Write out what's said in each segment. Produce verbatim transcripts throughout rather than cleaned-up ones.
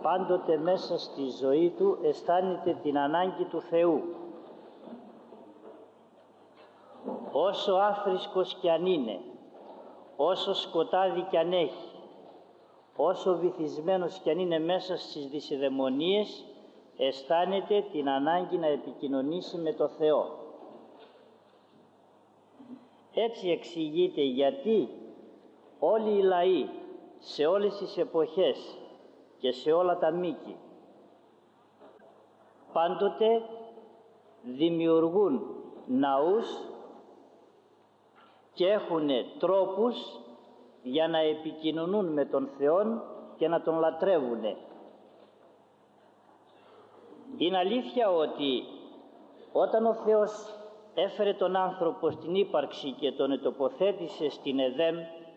πάντοτε μέσα στη ζωή του αισθάνεται την ανάγκη του Θεού. Όσο άθρησκος κι αν είναι, όσο σκοτάδι κι αν έχει, όσο βυθισμένος κι αν είναι μέσα στις δυσιδαιμονίες, αισθάνεται την ανάγκη να επικοινωνήσει με το Θεό. Έτσι εξηγείται γιατί όλοι οι λαοί σε όλες τις εποχές και σε όλα τα μήκη πάντοτε δημιουργούν ναούς και έχουν τρόπους για να επικοινωνούν με τον Θεό και να τον λατρεύουν. Είναι αλήθεια ότι όταν ο Θεός έφερε τον άνθρωπο στην ύπαρξη και τον ετοποθέτησε στην Εδέμ,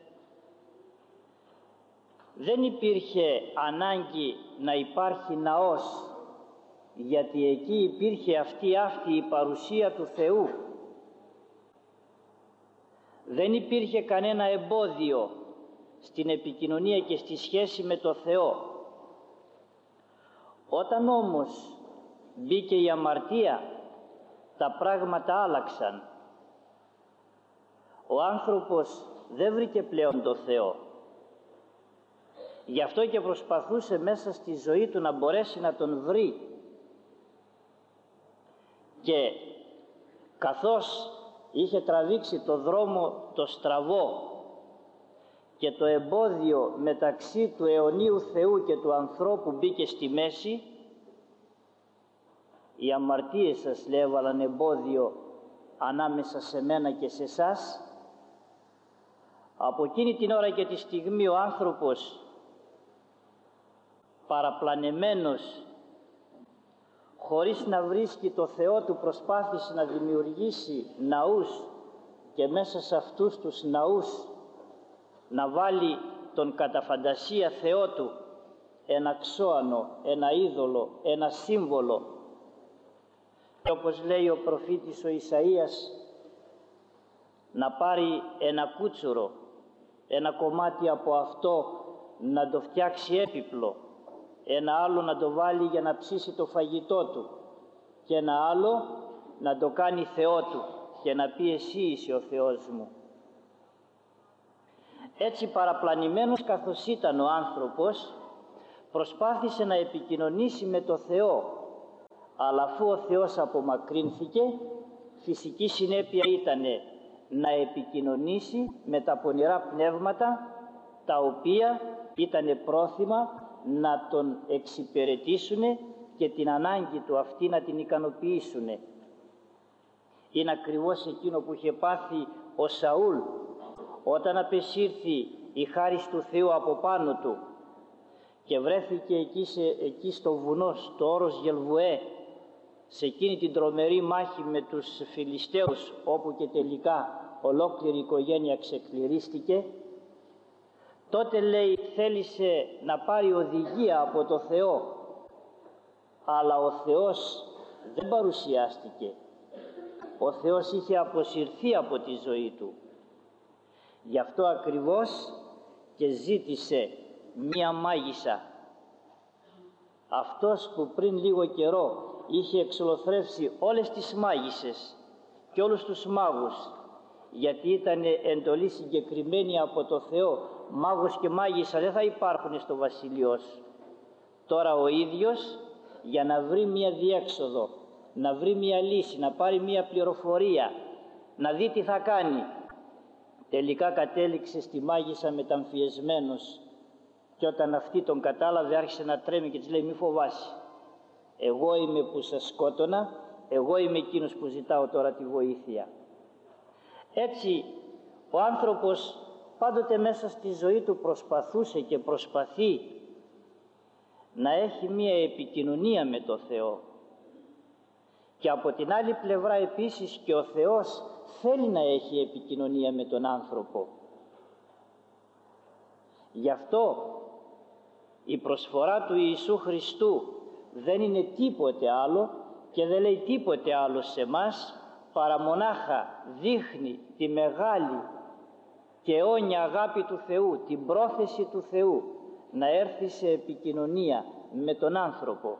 δεν υπήρχε ανάγκη να υπάρχει ναός, γιατί εκεί υπήρχε αυτή, αυτή η παρουσία του Θεού. Δεν υπήρχε κανένα εμπόδιο στην επικοινωνία και στη σχέση με το Θεό. Όταν όμως μπήκε η αμαρτία, τα πράγματα άλλαξαν. Ο άνθρωπος δεν βρήκε πλέον το Θεό. Γι' αυτό και προσπαθούσε μέσα στη ζωή του να μπορέσει να τον βρει. Και καθώς είχε τραβήξει το δρόμο το στραβό και το εμπόδιο μεταξύ του αιωνίου Θεού και του ανθρώπου μπήκε στη μέση, οι αμαρτίες σας, λέει, έβαλαν εμπόδιο ανάμεσα σε μένα και σε εσάς. Από εκείνη την ώρα και τη στιγμή ο άνθρωπος, παραπλανεμένος, χωρίς να βρίσκει το Θεό του, προσπάθησε να δημιουργήσει ναούς και μέσα σε αυτούς τους ναούς να βάλει τον κατά φαντασία Θεό του, ένα ξώανο, ένα είδωλο, ένα σύμβολο. Και όπως λέει ο προφήτης ο Ισαΐας, να πάρει ένα κούτσουρο, ένα κομμάτι από αυτό να το φτιάξει έπιπλο, ένα άλλο να το βάλει για να ψήσει το φαγητό του και ένα άλλο να το κάνει Θεό του και να πει εσύ είσαι ο Θεός μου. Έτσι παραπλανημένος καθώς ήταν ο άνθρωπος, προσπάθησε να επικοινωνήσει με το Θεό, αλλά αφού ο Θεός απομακρύνθηκε, φυσική συνέπεια ήταν να επικοινωνήσει με τα πονηρά πνεύματα, τα οποία ήταν πρόθυμα να τον εξυπηρετήσουν και την ανάγκη του αυτή να την ικανοποιήσουν. Είναι ακριβώς εκείνο που είχε πάθει ο Σαούλ όταν απεσύρθη η χάρις του Θεού από πάνω του και βρέθηκε εκεί, σε, εκεί στο βουνό, στο όρος Γελβουέ, σε εκείνη την τρομερή μάχη με τους Φιλιστέους, όπου και τελικά ολόκληρη η οικογένεια ξεκληρίστηκε. Τότε, λέει, θέλησε να πάρει οδηγία από το Θεό, αλλά ο Θεός δεν παρουσιάστηκε. Ο Θεός είχε αποσυρθεί από τη ζωή του. Γι' αυτό ακριβώς και ζήτησε μία μάγισσα. Αυτός που πριν λίγο καιρό είχε εξολοθρεύσει όλες τις μάγισσες και όλους τους μάγους, γιατί ήταν εντολή συγκεκριμένη από το Θεό, μάγος και μάγισσα δεν θα υπάρχουν στο βασίλειό σου. Τώρα ο ίδιος, για να βρει μία διέξοδο, να βρει μία λύση, να πάρει μία πληροφορία, να δει τι θα κάνει, τελικά κατέληξε στη μάγισσα μεταμφιεσμένος, και όταν αυτή τον κατάλαβε άρχισε να τρέμει και της λέει, μη φοβάσαι, εγώ είμαι που σας σκότωνα, εγώ είμαι εκείνος που ζητάω τώρα τη βοήθεια. Έτσι ο άνθρωπος πάντοτε μέσα στη ζωή του προσπαθούσε και προσπαθεί να έχει μία επικοινωνία με το Θεό, και από την άλλη πλευρά επίσης και ο Θεός θέλει να έχει επικοινωνία με τον άνθρωπο. Γι' αυτό η προσφορά του Ιησού Χριστού δεν είναι τίποτε άλλο και δεν λέει τίποτε άλλο σε μας, παρά μονάχα δείχνει τη μεγάλη και αιώνια αγάπη του Θεού, την πρόθεση του Θεού να έρθει σε επικοινωνία με τον άνθρωπο.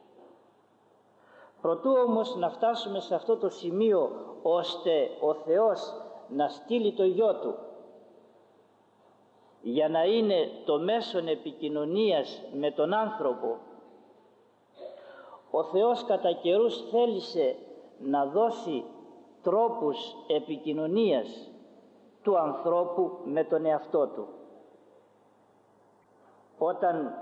Προτού όμως να φτάσουμε σε αυτό το σημείο ώστε ο Θεός να στείλει το Γιο Του για να είναι το μέσον επικοινωνίας με τον άνθρωπο, ο Θεός κατά καιρούς θέλησε να δώσει τρόπους επικοινωνίας του ανθρώπου με τον εαυτό του. Όταν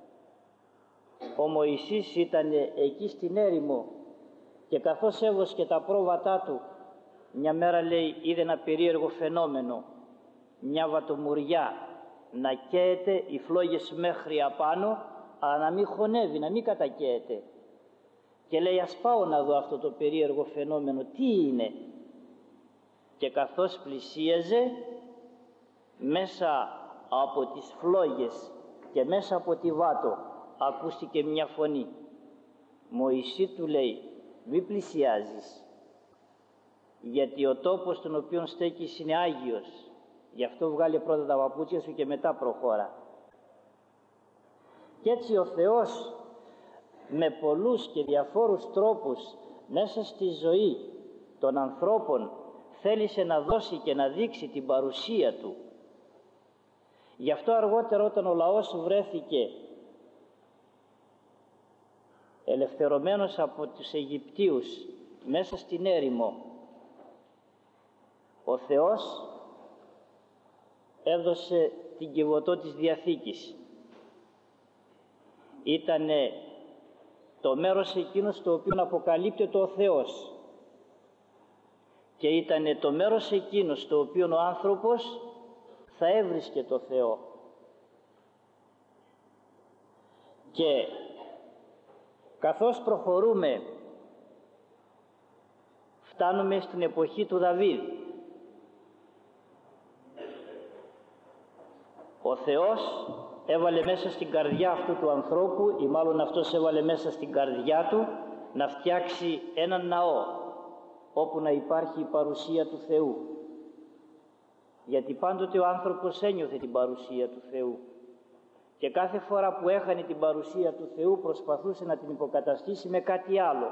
ο Μωυσής ήταν εκεί στην έρημο και καθώς έβοσκε τα πρόβατά του, μια μέρα, λέει, είδε ένα περίεργο φαινόμενο, μια βατομουριά να καίεται, οι φλόγες μέχρι απάνω, αλλά να μην χωνεύει, να μην κατακαίεται. Και λέει, ας πάω να δω αυτό το περίεργο φαινόμενο, τι είναι. Και καθώς πλησίαζε, μέσα από τις φλόγες και μέσα από τη βάτο ακούστηκε μια φωνή. Μωυσή, του λέει, μη πλησιάζεις, γιατί ο τόπος στον οποίο στέκεις είναι Άγιος, γι' αυτό βγάλε πρώτα τα παπούτσια σου και μετά προχώρα. Και έτσι ο Θεός με πολλούς και διαφόρους τρόπους μέσα στη ζωή των ανθρώπων θέλησε να δώσει και να δείξει την παρουσία Του. Γι' αυτό αργότερα, όταν ο λαός βρέθηκε ελευθερωμένος από τους Αιγυπτίους μέσα στην έρημο, ο Θεός έδωσε την Κιβωτό της Διαθήκης. Ήτανε το μέρος εκείνο στο οποίο αποκαλύπτεται ο Θεός και ήτανε το μέρος εκείνο στο οποίο ο άνθρωπος θα έβρισκε το Θεό. Και καθώς προχωρούμε, φτάνουμε στην εποχή του Δαβίδ. Ο Θεός έβαλε μέσα στην καρδιά αυτού του ανθρώπου, ή μάλλον αυτός έβαλε μέσα στην καρδιά του, να φτιάξει έναν ναό όπου να υπάρχει η παρουσία του Θεού. Γιατί πάντοτε ο άνθρωπος ένιωθε την παρουσία του Θεού και κάθε φορά που έχανε την παρουσία του Θεού προσπαθούσε να την υποκαταστήσει με κάτι άλλο.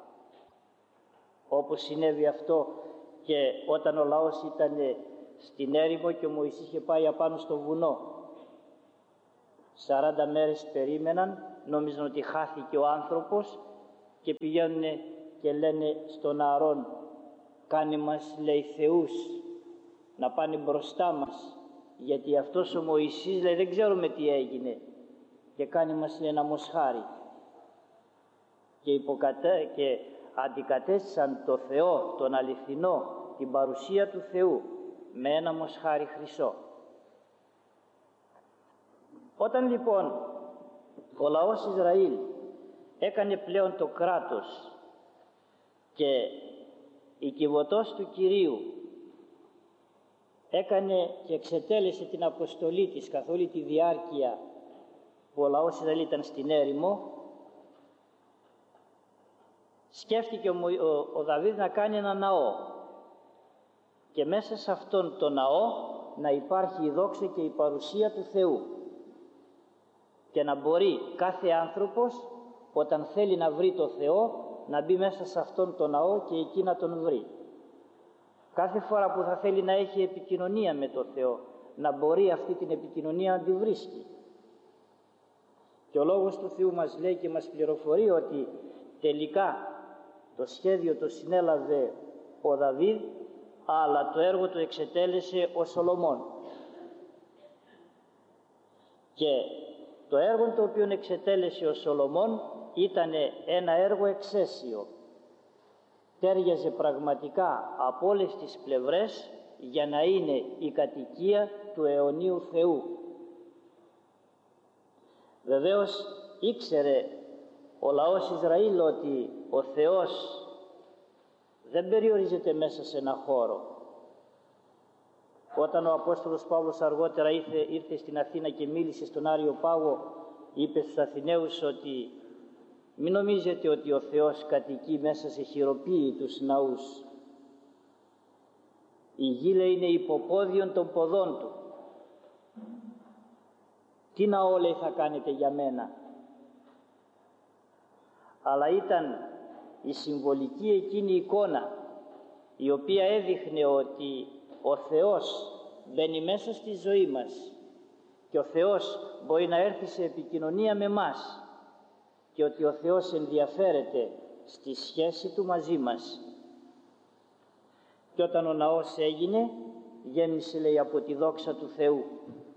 Όπως συνέβη αυτό και όταν ο λαός ήταν στην έρημο και ο Μωυσής είχε πάει απάνω στο βουνό. Σαράντα μέρες περίμεναν, νόμιζαν ότι χάθηκε ο άνθρωπος και πηγαίνουν και λένε στον Ααρών, κάνε μας, λέει, θεούς να πάνε μπροστά μας, γιατί αυτός ο Μωυσής, λέει, δεν ξέρουμε τι έγινε, και κάνει μας, λέει, ένα μοσχάρι. Και, υποκατέ, και αντικατέστησαν το Θεό, τον αληθινό, την παρουσία του Θεού με ένα μοσχάρι χρυσό. Όταν λοιπόν ο λαός Ισραήλ έκανε πλέον το κράτος και η Κιβωτός του Κυρίου έκανε και εξετέλεσε την αποστολή της καθ' όλη τη διάρκεια που ο λαός Ισραήλ ήταν στην έρημο, σκέφτηκε ο, ο, ο Δαβίδ να κάνει ένα ναό και μέσα σε αυτόν το ναό να υπάρχει η δόξα και η παρουσία του Θεού και να μπορεί κάθε άνθρωπος όταν θέλει να βρει το Θεό να μπει μέσα σε αυτόν τον ναό και εκεί να τον βρει. Κάθε φορά που θα θέλει να έχει επικοινωνία με το Θεό, να μπορεί αυτή την επικοινωνία να τη βρίσκει. Και ο Λόγος του Θεού μας λέει και μας πληροφορεί ότι τελικά το σχέδιο το συνέλαβε ο Δαβίδ, αλλά το έργο του εξετέλεσε ο Σολομών. Και το έργο το οποίο εξετέλεσε ο Σολομών ήταν ένα έργο εξαίσιο. Τέριαζε πραγματικά από όλες τις πλευρές για να είναι η κατοικία του αιωνίου Θεού. Βεβαίως ήξερε ο λαός Ισραήλ ότι ο Θεός δεν περιορίζεται μέσα σε ένα χώρο. Όταν ο Απόστολος Παύλος αργότερα ήρθε, ήρθε στην Αθήνα και μίλησε στον Άριο Πάγο, είπε στους Αθηναίους ότι μην νομίζετε ότι ο Θεός κατοικεί μέσα σε χειροποίητους ναούς. Η γη, λέει, είναι υποπόδιον των ποδών Του. Τι ναό, λέει, θα κάνετε για μένα? αλλά ήταν η συμβολική εκείνη εικόνα η οποία έδειχνε ότι ο Θεός μπαίνει μέσα στη ζωή μας και ο Θεός μπορεί να έρθει σε επικοινωνία με μας και ότι ο Θεός ενδιαφέρεται στη σχέση Του μαζί μας. Και όταν ο ναός έγινε, γέμισε, λέει, από τη δόξα του Θεού.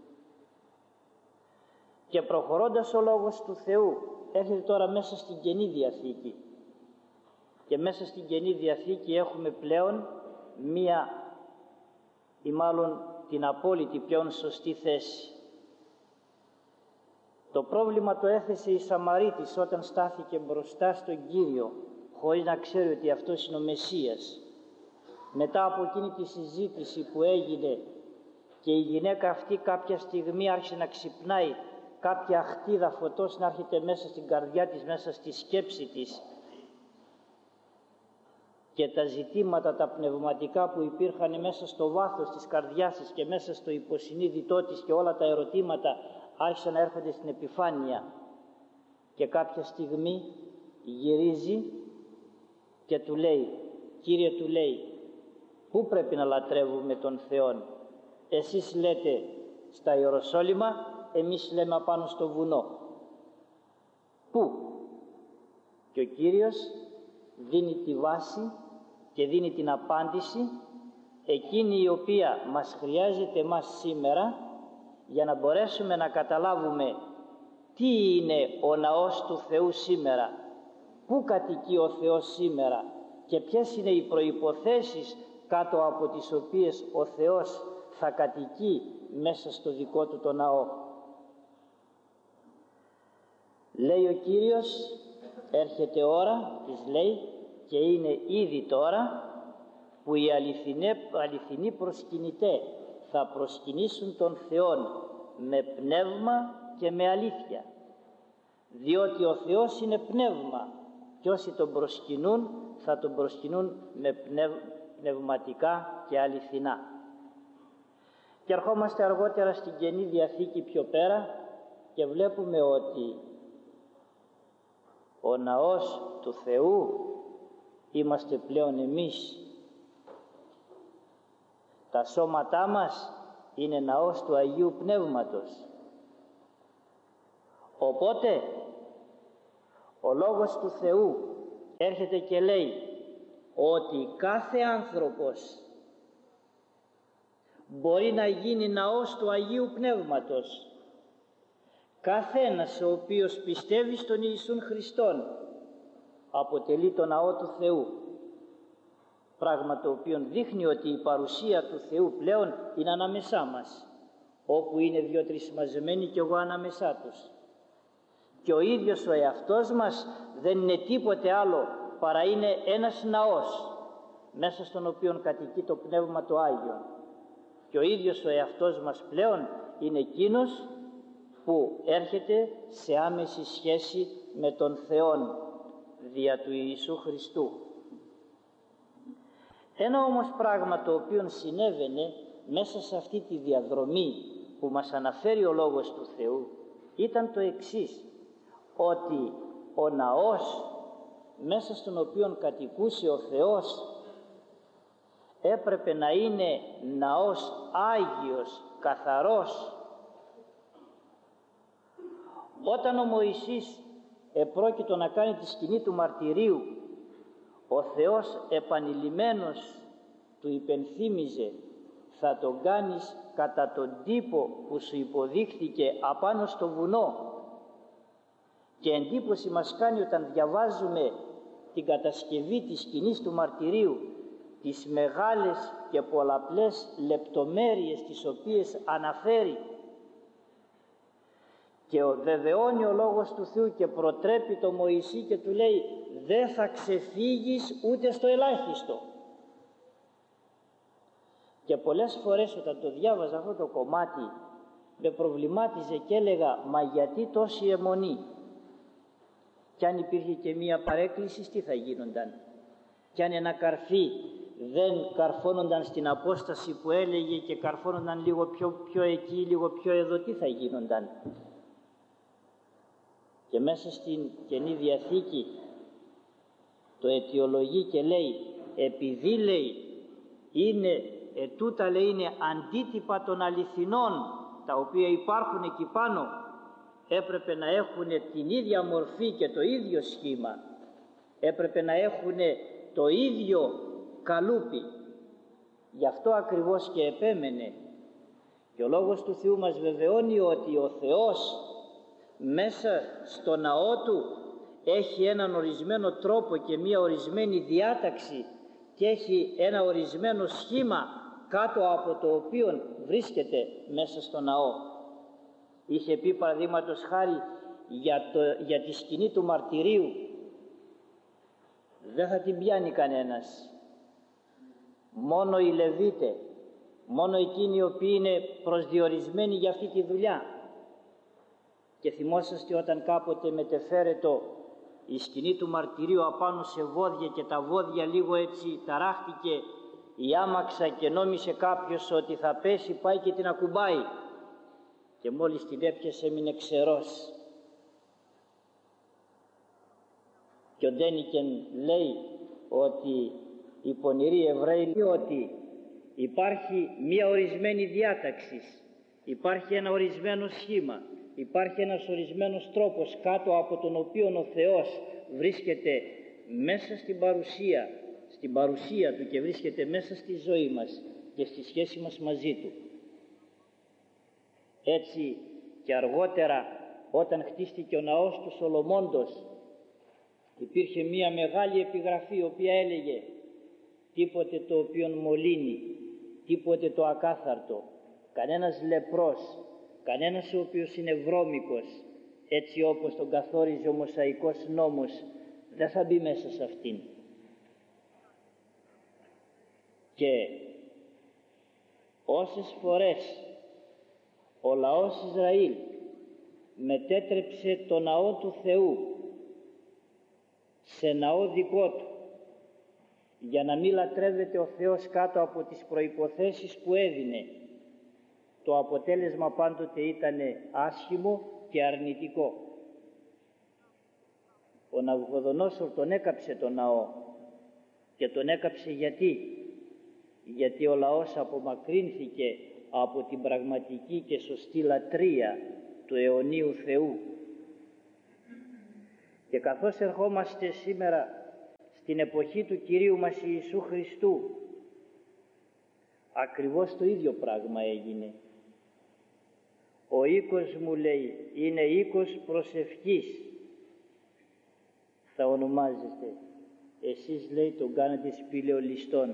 Και προχωρώντας ο Λόγος του Θεού έρχεται τώρα μέσα στην Καινή Διαθήκη. Και μέσα στην Καινή Διαθήκη έχουμε πλέον μία ή μάλλον την απόλυτη πλέον σωστή θέση. Το πρόβλημα το έθεσε η Σαμαρίτης όταν στάθηκε μπροστά στον Κύριο χωρίς να ξέρει ότι αυτός είναι ο Μεσσίας. Μετά από εκείνη τη συζήτηση που έγινε και η γυναίκα αυτή κάποια στιγμή άρχισε να ξυπνάει, κάποια αχτίδα φωτός να έρχεται μέσα στην καρδιά της, μέσα στη σκέψη της, και τα ζητήματα τα πνευματικά που υπήρχαν μέσα στο βάθος της καρδιάς της και μέσα στο υποσυνείδητό της και όλα τα ερωτήματα άρχισαν να έρχονται στην επιφάνεια. Και κάποια στιγμή γυρίζει και του λέει, Κύριε, του λέει, πού πρέπει να λατρεύουμε τον Θεόν? Εσείς λέτε στα Ιεροσόλυμα, εμείς λέμε απάνω στο βουνό. Πού? Και ο Κύριος δίνει τη βάση και δίνει την απάντηση εκείνη η οποία μας χρειάζεται μας σήμερα για να μπορέσουμε να καταλάβουμε τι είναι ο ναός του Θεού σήμερα, πού κατοικεί ο Θεός σήμερα και ποιες είναι οι προϋποθέσεις κάτω από τις οποίες ο Θεός θα κατοικεί μέσα στο δικό του το ναό. Λέει ο Κύριος, έρχεται ώρα, της λέει, και είναι ήδη τώρα, που οι αληθινοί, αληθινοί προσκυνητέ θα προσκυνήσουν τον Θεόν με πνεύμα και με αλήθεια. Διότι ο Θεός είναι πνεύμα και όσοι τον προσκυνούν θα τον προσκυνούν με πνευ, πνευματικά και αληθινά. Και ερχόμαστε αργότερα στην Καινή Διαθήκη πιο πέρα και βλέπουμε ότι ο ναός του Θεού είμαστε πλέον εμείς. Τα σώματά μας είναι ναός του Αγίου Πνεύματος. Οπότε ο Λόγος του Θεού έρχεται και λέει ότι κάθε άνθρωπος μπορεί να γίνει ναός του Αγίου Πνεύματος. Καθένας ο οποίος πιστεύει στον Ιησούν Χριστόν αποτελεί το ναό του Θεού. Πράγμα το οποίο δείχνει ότι η παρουσία του Θεού πλέον είναι ανάμεσά μας. Όπου είναι δύο-τρεις μαζεμένοι και εγώ ανάμεσά τους. Και ο ίδιος ο εαυτός μας δεν είναι τίποτε άλλο παρά είναι ένας ναός μέσα στον οποίο κατοικεί το Πνεύμα το Άγιο. Και ο ίδιος ο εαυτός μας πλέον είναι εκείνος που έρχεται σε άμεση σχέση με τον Θεόν δια του Ιησού Χριστού. Ένα όμως πράγμα το οποίο συνέβαινε μέσα σε αυτή τη διαδρομή που μας αναφέρει ο Λόγος του Θεού ήταν το εξής, ότι ο ναός μέσα στον οποίο κατοικούσε ο Θεός έπρεπε να είναι ναός Άγιος, καθαρός. Όταν ο Μωυσής επρόκειτο να κάνει τη σκηνή του μαρτυρίου, ο Θεός επανειλημμένος του υπενθύμιζε, θα τον κάνεις κατά τον τύπο που σου υποδείχθηκε απάνω στο βουνό. Και εντύπωση μας κάνει όταν διαβάζουμε την κατασκευή της σκηνής του μαρτυρίου, τις μεγάλες και πολλαπλές λεπτομέρειες τις οποίες αναφέρει, και βεβαιώνει ο Λόγος του Θεού και προτρέπει το Μωυσή και του λέει, δεν θα ξεφύγεις ούτε στο ελάχιστο. Και πολλές φορές όταν το διάβαζα αυτό το κομμάτι με προβλημάτιζε και έλεγα, μα γιατί τόση αιμονή? Κι αν υπήρχε και μία παρέκκληση, τι θα γίνονταν? Κι αν ένα καρφί δεν καρφώνονταν στην απόσταση που έλεγε και καρφώνονταν λίγο πιο, πιο εκεί, λίγο πιο εδώ, τι θα γίνονταν? Και μέσα στην Καινή Διαθήκη το αιτιολογεί και λέει, επειδή λέει είναι, ετούτα λέει είναι αντίτυπα των αληθινών τα οποία υπάρχουν εκεί πάνω, έπρεπε να έχουν την ίδια μορφή και το ίδιο σχήμα, έπρεπε να έχουν το ίδιο καλούπι. Γι' αυτό ακριβώς και επέμενε. Και ο Λόγος του Θεού μας βεβαιώνει ότι ο Θεός μέσα στο ναό Του έχει έναν ορισμένο τρόπο και μία ορισμένη διάταξη και έχει ένα ορισμένο σχήμα κάτω από το οποίο βρίσκεται μέσα στο ναό. Είχε πει παραδείγματος χάρη για, το, για τη σκηνή του μαρτυρίου, δεν θα την πιάνει κανένας, μόνο οι Λεβίτε, μόνο εκείνοι οι οποίοι είναι προσδιορισμένοι για αυτή τη δουλειά. Και θυμόσαστε όταν κάποτε μετεφέρετο η σκηνή του μαρτυρίου απάνω σε βόδια και τα βόδια λίγο έτσι ταράχτηκε η άμαξα και νόμισε κάποιος ότι θα πέσει, πάει και την ακουμπάει και μόλις την έπιασε έμεινε ξερός. Και ο Ντένικεν λέει ότι οι πονηροί Εβραίοι ότι υπάρχει μία ορισμένη διάταξη, υπάρχει ένα ορισμένο σχήμα, υπάρχει ένας ορισμένος τρόπος κάτω από τον οποίο ο Θεός βρίσκεται μέσα στην παρουσία, στην παρουσία Του και βρίσκεται μέσα στη ζωή μας και στη σχέση μας μαζί Του. Έτσι και αργότερα όταν χτίστηκε ο ναός του Σολομώντος υπήρχε μία μεγάλη επιγραφή η οποία έλεγε τίποτε το οποίο μολύνει, τίποτε το ακάθαρτο, κανένας λεπρός, κανένας ο οποίος είναι βρώμικος, έτσι όπως τον καθόριζε ο Μωσαϊκός νόμος, δεν θα μπει μέσα σε αυτήν. Και όσες φορές ο λαός Ισραήλ μετέτρεψε το ναό του Θεού σε ναό δικό του, για να μην λατρεύεται ο Θεός κάτω από τις προϋποθέσεις που έδινε, το αποτέλεσμα πάντοτε ήταν άσχημο και αρνητικό. Ο Ναβουχοδονόσορ τον έκαψε τον ναό και τον έκαψε γιατί γιατί ο λαός απομακρύνθηκε από την πραγματική και σωστή λατρεία του αιωνίου Θεού. Και καθώς ερχόμαστε σήμερα στην εποχή του Κυρίου μας Ιησού Χριστού, ακριβώς το ίδιο πράγμα έγινε. Ο οίκος μου, λέει, είναι οίκος προσευχής, θα ονομάζεστε. Εσείς, λέει, τον κάνετε σπηλαιολιστών.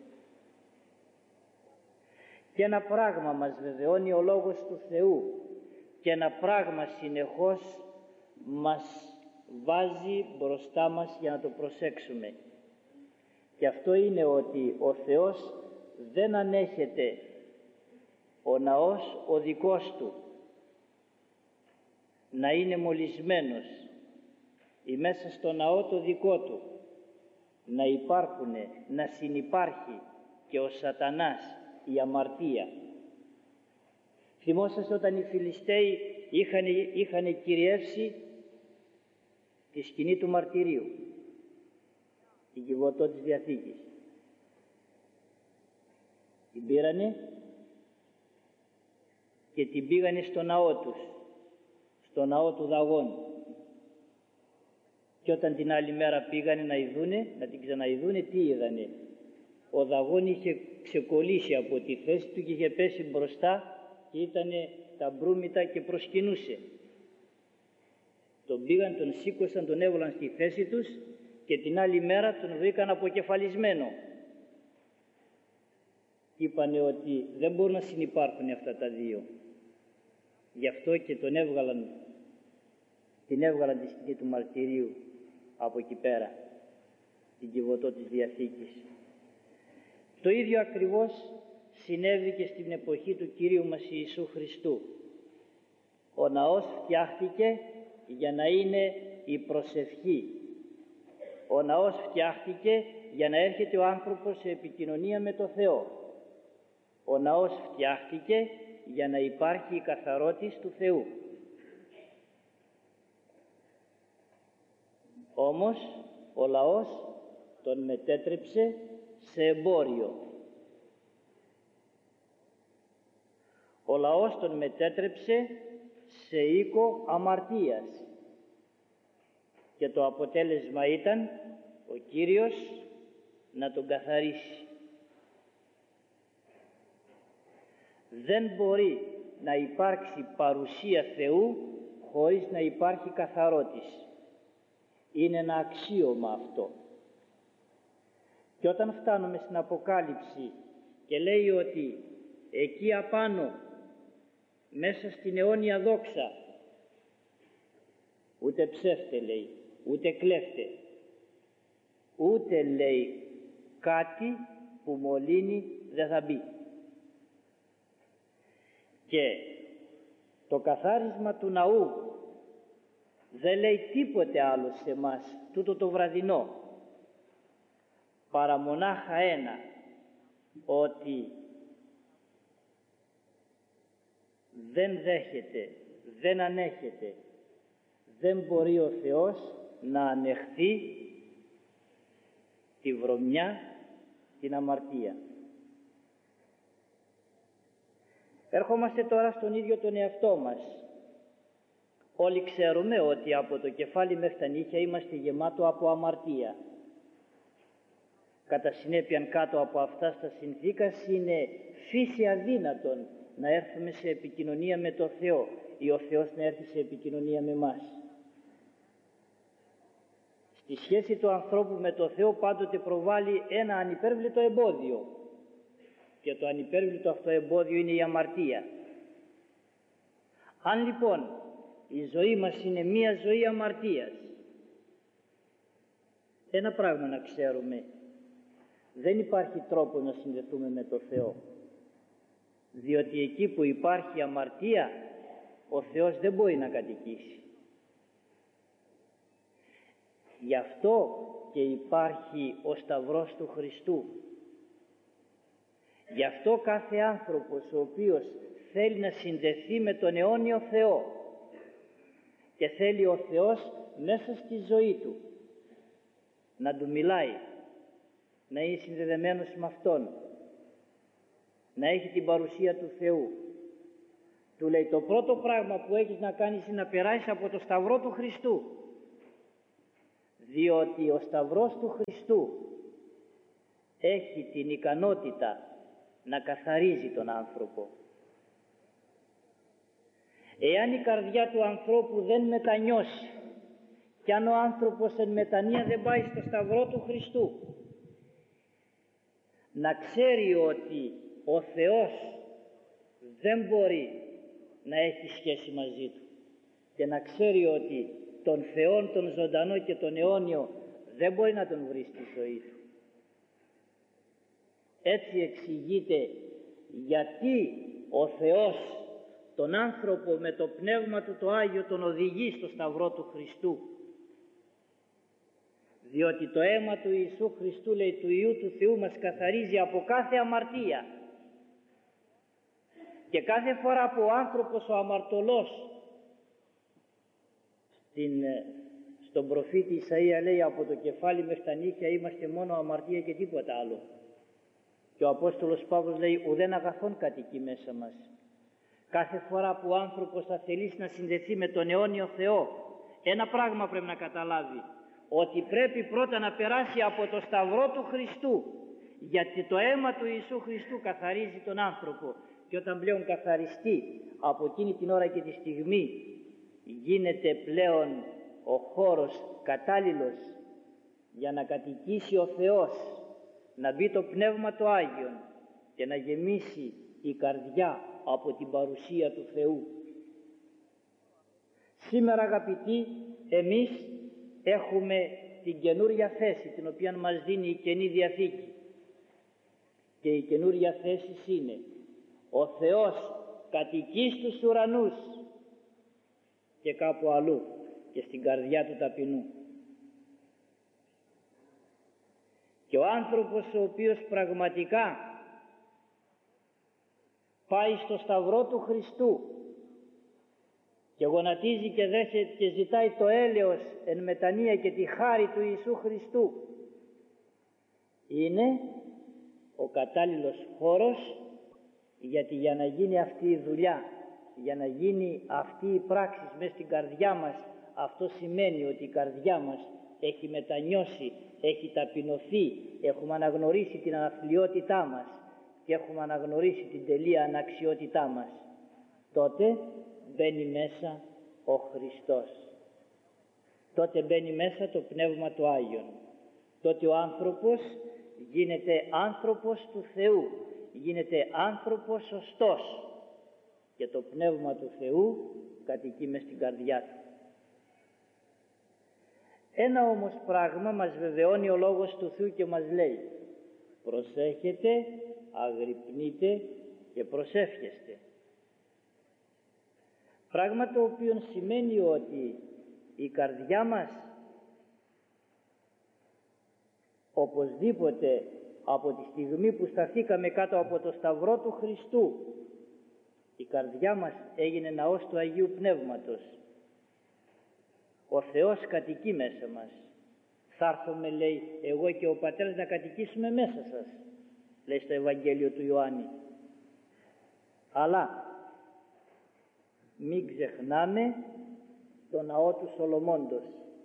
Και ένα πράγμα μας βεβαιώνει ο Λόγος του Θεού και ένα πράγμα συνεχώς μας βάζει μπροστά μας για να το προσέξουμε. Και αυτό είναι ότι ο Θεός δεν ανέχεται ο ναός ο δικός Του να είναι μολυσμένος ή μέσα στο ναό το δικό Του να υπάρχουνε, να συνυπάρχει και ο σατανάς, η αμαρτία. Θυμόσαστε όταν οι Φιλιστέοι είχαν, είχαν κυριεύσει τη σκηνή του μαρτυρίου, την κυβωτό της Διαθήκης. Την πήρανε και την πήγανε στο ναό τους, στο ναό του Δαγών. Και όταν την άλλη μέρα πήγανε να ειδούνε, να την ξαναειδούνε, τι είδανε? Ο Δαγών είχε ξεκολλήσει από τη θέση του και είχε πέσει μπροστά και ήτανε τα μπρούμητα και προσκυνούσε. Τον πήγαν, τον σήκωσαν, τον έβαλαν στη θέση τους και την άλλη μέρα τον βρήκαν αποκεφαλισμένο. Είπανε ότι δεν μπορούν να συνυπάρχουν αυτά τα δύο. Γι' αυτό και τον έβγαλαν, την έβγαλαν τη σκηνή του μαρτυρίου από εκεί πέρα, την κυβωτό της Διαθήκης. Το ίδιο ακριβώς συνέβη και στην εποχή του Κυρίου μας Ιησού Χριστού. Ο ναός φτιάχτηκε για να είναι η προσευχή. Ο ναός φτιάχτηκε για να έρχεται ο άνθρωπος σε επικοινωνία με το Θεό. Ο ναός φτιάχτηκε για να υπάρχει η καθαρότης του Θεού. Όμως ο λαός τον μετέτρεψε σε εμπόριο. Ο λαός τον μετέτρεψε σε οίκο αμαρτίας και το αποτέλεσμα ήταν ο Κύριος να τον καθαρίσει. Δεν μπορεί να υπάρξει παρουσία Θεού χωρίς να υπάρχει καθαρότης. Είναι ένα αξίωμα αυτό. Και όταν φτάνουμε στην Αποκάλυψη και λέει ότι εκεί απάνω μέσα στην αιώνια δόξα ούτε ψεύτε λέει, ούτε κλέφτε, ούτε λέει κάτι που μολύνει δεν θα μπει. Και το καθάρισμα του ναού δεν λέει τίποτε άλλο σε εμάς τούτο το βραδινό, παρά μονάχα ένα, ότι δεν δέχεται, δεν ανέχεται, δεν μπορεί ο Θεός να ανεχθεί τη βρωμιά, την αμαρτία. Έρχομαστε τώρα στον ίδιο τον εαυτό μας. Όλοι ξέρουμε ότι από το κεφάλι μέχρι τα νύχια είμαστε γεμάτο από αμαρτία. Κατά συνέπεια κάτω από αυτά στα συνθήκας είναι φύση αδύνατον να έρθουμε σε επικοινωνία με το Θεό ή ο Θεός να έρθει σε επικοινωνία με μας. Στη σχέση του ανθρώπου με το Θεό πάντοτε προβάλλει ένα ανυπέρβλητο εμπόδιο, και το ανυπέρβλητο αυτό εμπόδιο είναι η αμαρτία. Αν λοιπόν η ζωή μας είναι μία ζωή αμαρτίας, ένα πράγμα να ξέρουμε: δεν υπάρχει τρόπο να συνδεθούμε με το Θεό, διότι εκεί που υπάρχει αμαρτία ο Θεός δεν μπορεί να κατοικήσει. Γι' αυτό και υπάρχει ο Σταυρός του Χριστού. Γι' αυτό κάθε άνθρωπος ο οποίος θέλει να συνδεθεί με τον αιώνιο Θεό και θέλει ο Θεός μέσα στη ζωή του να του μιλάει, να είναι συνδεδεμένος με Αυτόν, να έχει την παρουσία του Θεού, του λέει: το πρώτο πράγμα που έχεις να κάνεις είναι να περάσεις από το Σταυρό του Χριστού, διότι ο Σταυρός του Χριστού έχει την ικανότητα να καθαρίζει τον άνθρωπο. Εάν η καρδιά του ανθρώπου δεν μετανιώσει και αν ο άνθρωπος εν μετανία δεν πάει στο Σταυρό του Χριστού, να ξέρει ότι ο Θεός δεν μπορεί να έχει σχέση μαζί του και να ξέρει ότι τον Θεόν, τον ζωντανό και τον αιώνιο δεν μπορεί να τον βρει στη ζωή του. Έτσι εξηγείται γιατί ο Θεός τον άνθρωπο με το Πνεύμα του το Άγιο τον οδηγεί στο Σταυρό του Χριστού, διότι το αίμα του Ιησού Χριστού, λέει, του Υιού του Θεού, μας καθαρίζει από κάθε αμαρτία. Και κάθε φορά που ο άνθρωπος ο αμαρτωλός, στην, στον προφήτη Ισαΐα λέει: από το κεφάλι μέχρι τα νύχια είμαστε μόνο αμαρτία και τίποτα άλλο. Και ο Απόστολος Παύλος λέει: ουδέν αγαθόν κατοικεί μέσα μας. Κάθε φορά που ο άνθρωπος θα θελήσει να συνδεθεί με τον αιώνιο Θεό, ένα πράγμα πρέπει να καταλάβει: ότι πρέπει πρώτα να περάσει από το Σταυρό του Χριστού, γιατί το αίμα του Ιησού Χριστού καθαρίζει τον άνθρωπο, και όταν πλέον καθαριστεί, από εκείνη την ώρα και τη στιγμή γίνεται πλέον ο χώρος κατάλληλος για να κατοικήσει ο Θεός, να μπει το Πνεύμα το Άγιον και να γεμίσει η καρδιά από την παρουσία του Θεού. Σήμερα, αγαπητοί, εμείς έχουμε την καινούρια θέση την οποία μας δίνει η Καινή Διαθήκη, και η καινούρια θέση είναι: ο Θεός κατοικεί στους ουρανούς και κάπου αλλού, και στην καρδιά του ταπεινού. Και ο άνθρωπος ο οποίος πραγματικά πάει στο Σταυρό του Χριστού και γονατίζει και δέχεται και ζητάει το έλεος εν μετανία και τη χάρη του Ιησού Χριστού, είναι ο κατάλληλος χώρος, γιατί για να γίνει αυτή η δουλειά, για να γίνει αυτή η πράξη μέσα στην καρδιά μας, αυτό σημαίνει ότι η καρδιά μας έχει μετανιώσει, έχει ταπεινωθεί, έχουμε αναγνωρίσει την αναθλιότητά μας και έχουμε αναγνωρίσει την τελεία αναξιότητά μας. Τότε μπαίνει μέσα ο Χριστός. Τότε μπαίνει μέσα το Πνεύμα του Άγιον. Τότε ο άνθρωπος γίνεται άνθρωπος του Θεού, γίνεται άνθρωπος σωστός και το Πνεύμα του Θεού κατοικεί μες στην καρδιά του. Ένα όμως πράγμα μας βεβαιώνει ο Λόγος του Θεού και μας λέει: προσέχετε, αγρυπνείτε και προσεύχεστε. Πράγμα το οποίο σημαίνει ότι η καρδιά μας οπωσδήποτε από τη στιγμή που σταθήκαμε κάτω από το Σταυρό του Χριστού, η καρδιά μας έγινε ναός του Αγίου Πνεύματος. Ο Θεός κατοικεί μέσα μας. Θα έρθουμε, λέει, εγώ και ο Πατέρας να κατοικήσουμε μέσα σας, λέει στο Ευαγγέλιο του Ιωάννη. Αλλά μην ξεχνάμε το ναό του Σολομώντος.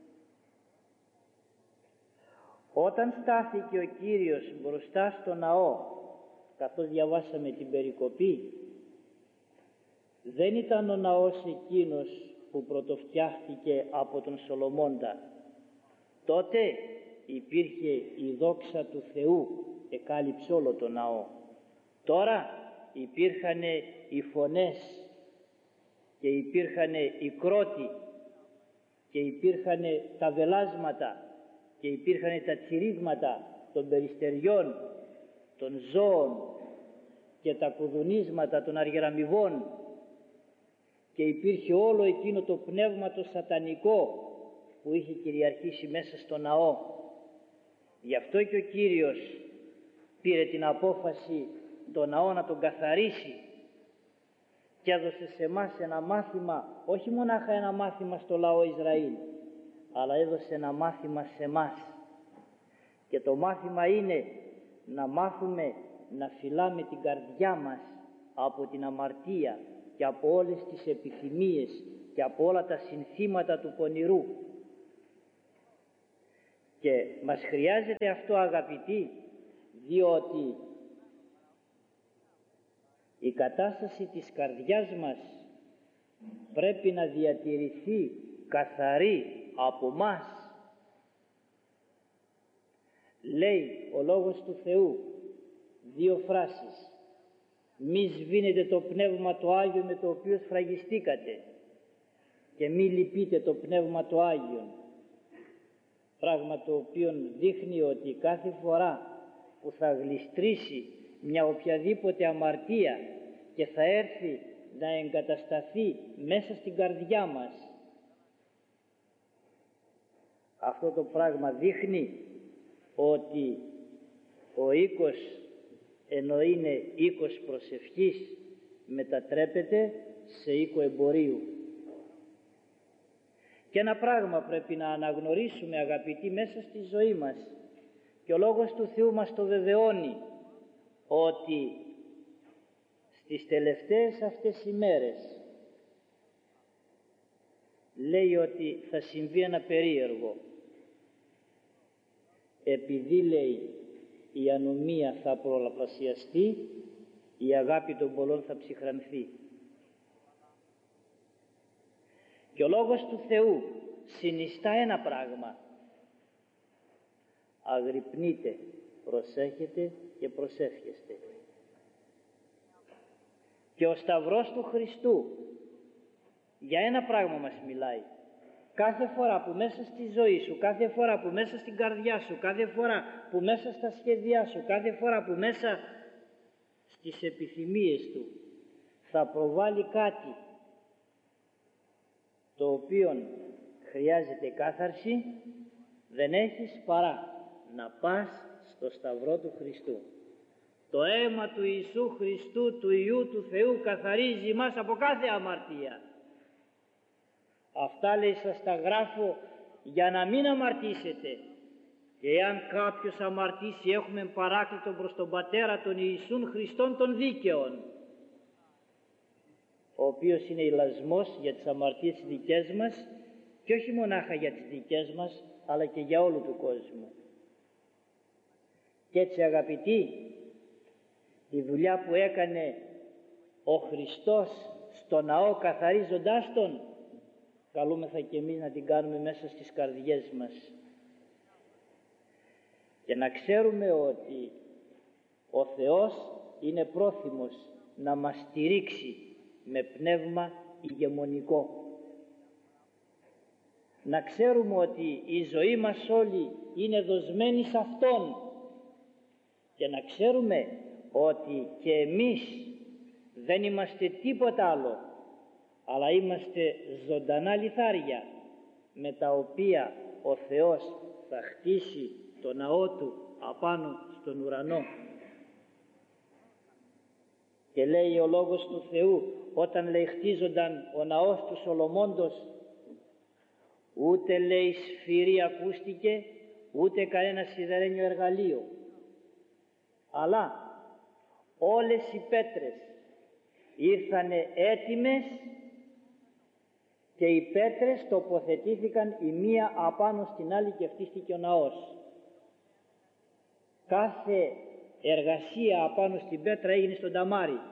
Όταν στάθηκε ο Κύριος μπροστά στο ναό, καθώς διαβάσαμε την περικοπή, δεν ήταν ο ναός εκείνος που πρωτοφτιάχτηκε από τον Σολομώντα. Τότε υπήρχε η δόξα του Θεού, εκάλυψε όλο το ναό. Τώρα υπήρχαν οι φωνές και υπήρχαν οι κρότοι και υπήρχαν τα βελάσματα και υπήρχαν τα τσιρίγματα των περιστεριών, των ζώων και τα κουδουνίσματα των αργυραμοιβών, και υπήρχε όλο εκείνο το πνεύμα το σατανικό που είχε κυριαρχήσει μέσα στο ναό. Γι' αυτό και ο Κύριος πήρε την απόφαση το ναό να τον καθαρίσει και έδωσε σε εμάς ένα μάθημα, όχι μονάχα ένα μάθημα στο λαό Ισραήλ, αλλά έδωσε ένα μάθημα σε εμάς. Και το μάθημα είναι να μάθουμε να φυλάμε την καρδιά μας από την αμαρτία και από όλες τις επιθυμίες και από όλα τα συνθήματα του πονηρού. Και μας χρειάζεται αυτό, αγαπητοί, διότι η κατάσταση της καρδιάς μας πρέπει να διατηρηθεί καθαρή από μας. Λέει ο Λόγος του Θεού δύο φράσεις: μη σβήνετε το Πνεύμα το Άγιο με το οποίο σφραγιστήκατε και μη λυπείτε το Πνεύμα το Άγιο. Πράγμα το οποίο δείχνει ότι κάθε φορά που θα γλιστρήσει μια οποιαδήποτε αμαρτία και θα έρθει να εγκατασταθεί μέσα στην καρδιά μας, αυτό το πράγμα δείχνει ότι ο οίκος, ενώ είναι οίκος προσευχής, μετατρέπεται σε οίκο εμπορίου. Και ένα πράγμα πρέπει να αναγνωρίσουμε, αγαπητοί, μέσα στη ζωή μας, και ο Λόγος του Θεού μας το βεβαιώνει, ότι στις τελευταίες αυτές ημέρες λέει ότι θα συμβεί ένα περίεργο. Επειδή, λέει, η ανομία θα πολλαπλασιαστεί, η αγάπη των πολλών θα ψυχρανθεί. Και ο Λόγος του Θεού συνιστά ένα πράγμα: αγρυπνείτε, προσέχετε και προσεύχεστε. Και ο Σταυρός του Χριστού για ένα πράγμα μας μιλάει. Κάθε φορά που μέσα στη ζωή σου, κάθε φορά που μέσα στην καρδιά σου, κάθε φορά που μέσα στα σχέδιά σου, κάθε φορά που μέσα στις επιθυμίες του θα προβάλλει κάτι το οποίο χρειάζεται κάθαρση, δεν έχεις παρά να πας στο Σταυρό του Χριστού. Το αίμα του Ιησού Χριστού, του Υιού του Θεού, καθαρίζει μας από κάθε αμαρτία. Αυτά, λέει, σας τα γράφω για να μην αμαρτήσετε. Και εάν κάποιος αμαρτήσει, έχουμε παράκλητο προς τον Πατέρα τον Ιησούν Χριστόν των δίκαιων, ο οποίος είναι ηλασμός για τις αμαρτίες τις δικές μας, και όχι μονάχα για τις δικές μας, αλλά και για όλου του κόσμου. Και έτσι, αγαπητοί, η δουλειά που έκανε ο Χριστός στο ναό καθαρίζοντάς τον, καλούμεθα και εμείς να την κάνουμε μέσα στις καρδιές μας. Και να ξέρουμε ότι ο Θεός είναι πρόθυμος να μας στηρίξει με πνεύμα ηγεμονικό. Να ξέρουμε ότι η ζωή μας όλη είναι δοσμένη σε Αυτόν, και να ξέρουμε ότι και εμείς δεν είμαστε τίποτα άλλο, αλλά είμαστε ζωντανά λιθάρια με τα οποία ο Θεός θα χτίσει το ναό Του απάνω στον ουρανό. Και λέει ο Λόγος του Θεού, όταν λέει χτίζονταν ο ναός του Σολομώντος, ούτε λέει σφυρί ακούστηκε, ούτε κανένα σιδερένιο εργαλείο, αλλά όλες οι πέτρες ήρθανε έτοιμες και οι πέτρες τοποθετήθηκαν η μία απάνω στην άλλη και χτίστηκε ο ναός. Κάθε εργασία απάνω στην πέτρα έγινε στον ταμάρι,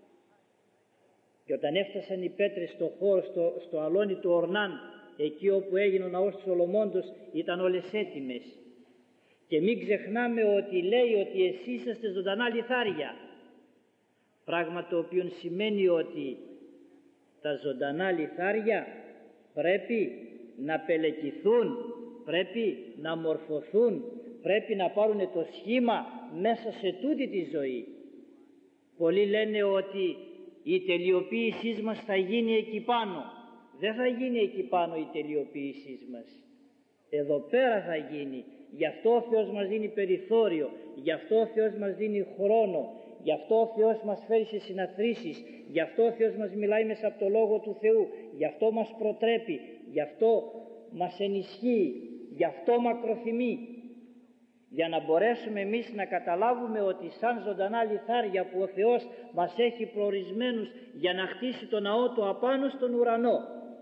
και όταν έφτασαν οι πέτρες στο χώρο, στο, στο αλόνι του Ορνάν, εκεί όπου έγινε ο ναός του Σολομώντος, ήταν όλες έτοιμες. Και μην ξεχνάμε ότι λέει ότι εσείς είσαστε ζωντανά λιθάρια, πράγμα το οποίο σημαίνει ότι τα ζωντανά λιθάρια πρέπει να πελεκηθούν, πρέπει να μορφωθούν, πρέπει να πάρουν το σχήμα μέσα σε τούτη τη ζωή. Πολλοί λένε ότι η τελειοποίησή μας θα γίνει εκεί πάνω. Δεν θα γίνει εκεί πάνω η τελειοποίησή μας. Εδώ πέρα θα γίνει. Γι' αυτό ο Θεός μας δίνει περιθώριο, γι' αυτό ο Θεός μας δίνει χρόνο, γι' αυτό ο Θεός μας φέρει σε συναθρήσεις, γι' αυτό ο Θεός μας μιλάει μέσα από το Λόγο του Θεού, γι' αυτό μας προτρέπει, γι' αυτό μας ενισχύει, γι' αυτό μακροθυμεί, για να μπορέσουμε εμείς να καταλάβουμε ότι σαν ζωντανά λιθάρια που ο Θεός μας έχει προορισμένους για να χτίσει το ναό Του απάνω στον ουρανό,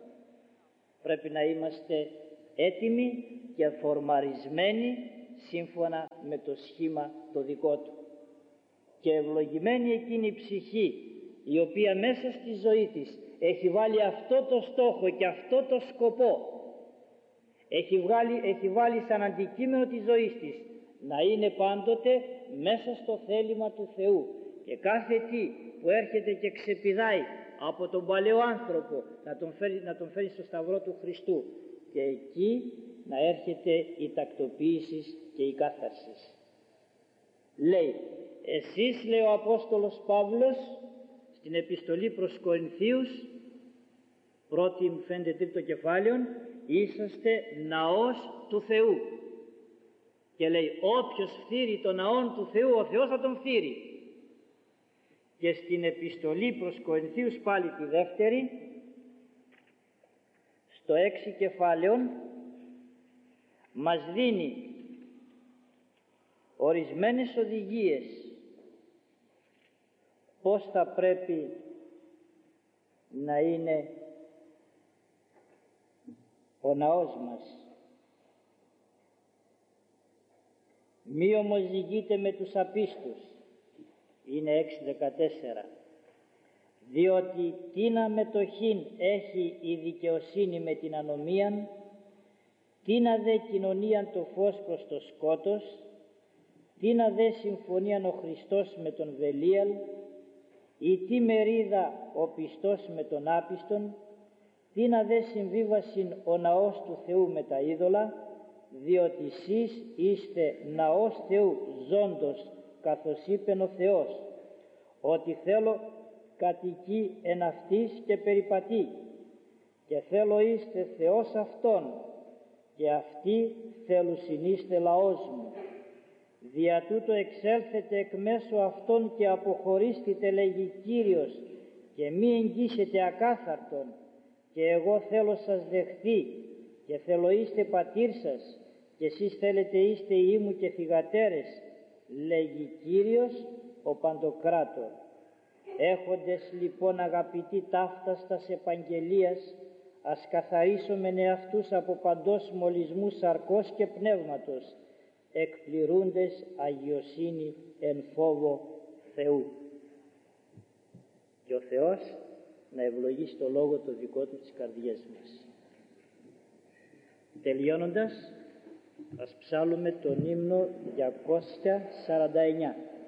πρέπει να είμαστε έτοιμοι και φορμαρισμένοι σύμφωνα με το σχήμα το δικό Του. Και ευλογημένη εκείνη η ψυχή η οποία μέσα στη ζωή της έχει βάλει αυτό το στόχο και αυτό το σκοπό, έχει, βγάλει, έχει βάλει σαν αντικείμενο της ζωής της να είναι πάντοτε μέσα στο θέλημα του Θεού, και κάθε τι που έρχεται και ξεπηδάει από τον παλαιό άνθρωπο να τον φέρει, να τον φέρει στο σταυρό του Χριστού, και εκεί να έρχεται η τακτοποίηση και η κάθαρση. Λέει, εσείς, λέει ο Απόστολος Παύλος στην επιστολή προς Κορινθίους, πρώτη μου φαίνεται τρίτο κεφάλαιο, είσαστε ναός του Θεού, και λέει όποιος φθείρει τον ναόν του Θεού, ο Θεός θα τον φθείρει. Και στην επιστολή προς Κορινθίους πάλι τη δεύτερη, στο έξι κεφάλαιο, μας δίνει ορισμένες οδηγίες πώς θα πρέπει να είναι ο ναός μας. Μη όμως ζυγείτε με τους απίστους, είναι έξι δεκατέσσερα, διότι τίνα μετοχήν έχει η δικαιοσύνη με την ανομίαν, τίνα δε κοινωνίαν το φως προς το σκότος, τίνα δε συμφωνίαν ο Χριστός με τον Βελίαλ, ή τι μερίδα ο πιστός με τον άπιστον, τίνα δε συμβίβασιν ο ναός του Θεού με τα είδωλα, διότι εσείς είστε ναός Θεού ζώντος, καθώς είπεν ο Θεός, ότι θέλω κατοικεί εν αυτής και περιπατεί, και θέλω είστε Θεός Αυτόν, και αυτοί θέλουσιν είστε λαός μου. Δια τούτο εξέλθετε εκ μέσω αυτών και αποχωρήστητε, λέγει Κύριος, και μη εγγύσετε ακάθαρτον, και εγώ θέλω σας δεχθεί, και θέλω είστε πατήρ σας, και εσείς θέλετε είστε οι μου και θυγατέρες, λέγει Κύριος ο Παντοκράτορ. Έχοντες λοιπόν αγαπητοί ταύταστας επαγγελίας, ας καθαρίσομεν εαυτούς από παντός μολυσμού σαρκός και πνεύματος, εκπληρούντες αγιοσύνη εν φόβο Θεού. Και ο Θεός να ευλογήσει το λόγο το δικό του στις καρδιές μας. Τελειώνοντας, ας ψάλουμε τον ύμνο διακόσια σαράντα εννιά.